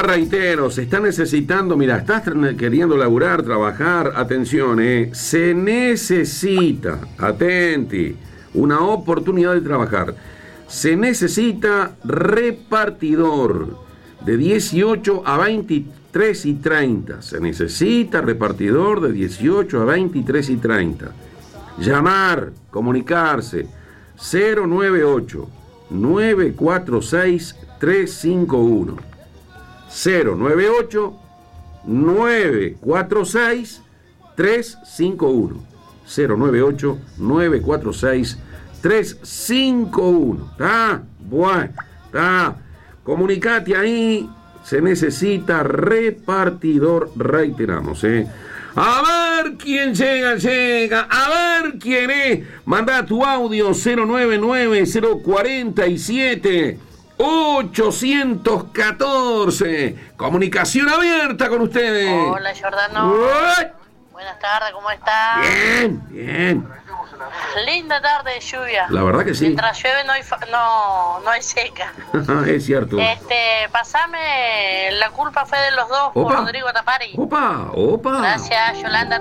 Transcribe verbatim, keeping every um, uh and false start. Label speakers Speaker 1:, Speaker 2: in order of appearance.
Speaker 1: Va, reitero, se está necesitando, mira, estás queriendo laburar, trabajar, atención, eh, se necesita, atenti, una oportunidad de trabajar. Se necesita repartidor de dieciocho a veintitrés y treinta. Se necesita repartidor de dieciocho a veintitrés y treinta. Llamar, comunicarse, cero nueve ocho, nueve cuatro seis, tres cinco uno. cero nueve ocho, nueve cuatro seis, tres cinco uno. cero nueve ocho, nueve cuatro seis, tres cinco uno. ¿Está? Bueno, está. Comunicate ahí. Se necesita repartidor, reiteramos, ¿eh? A ver quién llega, llega. A ver quién es. Manda tu audio cero nueve nueve, cero cuatro siete, ocho uno cuatro. Comunicación abierta con ustedes.
Speaker 2: Hola, Jordano.
Speaker 1: Uy.
Speaker 2: Buenas tardes, ¿cómo estás?
Speaker 1: Bien, bien.
Speaker 2: Linda tarde de lluvia.
Speaker 1: La verdad que sí.
Speaker 2: Mientras llueve no hay, fa- no, no hay seca.
Speaker 1: Es cierto.
Speaker 2: Este, pasame, la culpa fue de los dos por
Speaker 1: Opa.
Speaker 2: Rodrigo Tapari.
Speaker 1: Opa, opa.
Speaker 2: Gracias, Yolanda